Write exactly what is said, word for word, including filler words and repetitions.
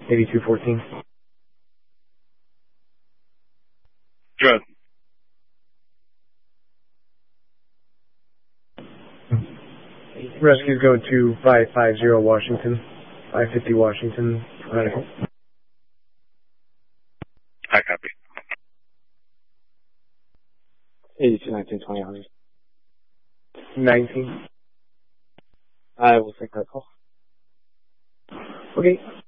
eighty-two fourteen. Good. Rescue's go to five five zero Washington, five fifty Washington, medical. I copy. eighty-two nineteen twenty hundred. nineteen. I will take that call. Okay.